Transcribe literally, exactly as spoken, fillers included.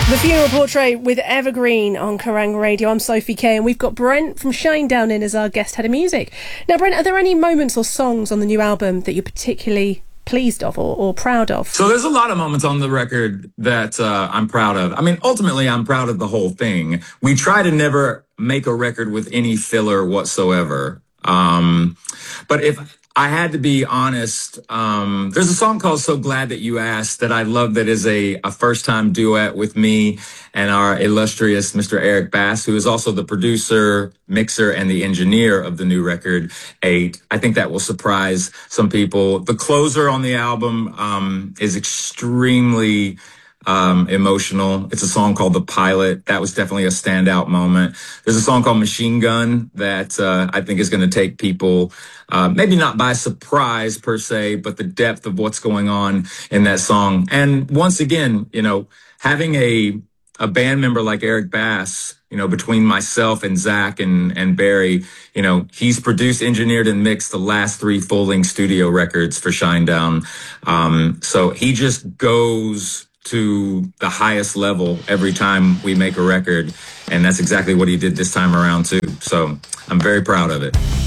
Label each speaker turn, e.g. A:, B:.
A: The Funeral Portrait with Evergreen on Kerrang Radio. I'm Sophie Kay, and we've got Brent from Shinedown in as our guest head of music. Now, Brent, are there any moments or songs on the new album that you're particularly pleased of or, or proud of?
B: So there's a lot of moments on the record that uh, I'm proud of. I mean, ultimately, I'm proud of the whole thing. We try to never make a record with any filler whatsoever. Um, but if I had to be honest, um, there's a song called So Glad That You Asked that I love that is a, a first-time duet with me and our illustrious Mister Eric Bass, who is also the producer, mixer, and the engineer of the new record, Eight. I think that will surprise some people. The closer on the album um, is extremely um, emotional. It's a song called The Pilot. That was definitely a standout moment. There's a song called Machine Gun that uh, I think is going to take people Uh, maybe not by surprise per se, but the depth of what's going on in that song. And once again, you know, having a a band member like Eric Bass, you know, between myself and Zach and, and Barry, you know, he's produced, engineered, and mixed the last three full-length studio records for Shinedown. Um, so he just goes to the highest level every time we make a record. And that's exactly what he did this time around, too. So I'm very proud of it.